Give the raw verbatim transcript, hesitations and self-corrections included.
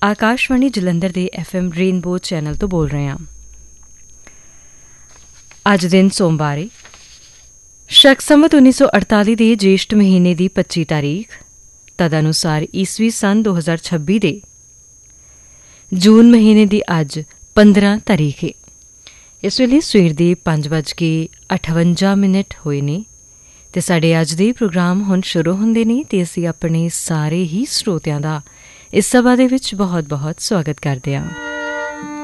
ਆਕਾਸ਼ਵਾਣੀ ਜਲੰਧਰ ਦੇ F M rainbow channel ਤੋਂ ਬੋਲ ਰਹੇ ਹਾਂ। ਅੱਜ ਦਿਨ ਸੋਮਵਾਰ ਏ, ਸ਼ਕ ਸੰਵਤ ਉੱਨੀ ਸੌ ਅੜਤਾਲੀ ਦੇ ਜੇਸ਼ਟ ਮਹੀਨੇ ਦੀ ਪੱਚੀ ਤਾਰੀਖ, ਤਦ ਅਨੁਸਾਰ ਈਸਵੀ ਸੰਨ ਦੋ ਹਜ਼ਾਰ ਛੱਬੀ ਦੇ ਜੂਨ ਮਹੀਨੇ ਦੀ ਅੱਜ ਪੰਦਰਾਂ ਤਾਰੀਖ ਏ। ਇਸ ਵੇਲੇ ਸਵੇਰ ਦੇ ਪੰਜ ਵੱਜ ਕੇ ਅਠਵੰਜਾ ਮਿੰਟ ਹੋਏ ਨੇ ਤੇ ਸਾਡੇ ਅੱਜ ਦੇ ਪ੍ਰੋਗਰਾਮ ਹੁਣ ਸ਼ੁਰੂ ਹੁੰਦੇ ਨੇ ਤੇ ਅਸੀਂ ਆਪਣੇ ਸਾਰੇ ਹੀ ਸਰੋਤਿਆਂ ਦਾ ਇਸ ਸਭਾ ਦੇ ਵਿੱਚ ਬਹੁਤ ਬਹੁਤ ਸਵਾਗਤ ਕਰਦੇ ਹਾਂ।